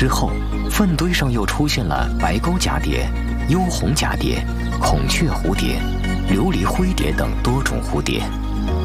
之后，粪堆上又出现了白钩蛱蝶、幽红蛱蝶、孔雀蝴蝶、琉璃灰蝶等多种蝴蝶。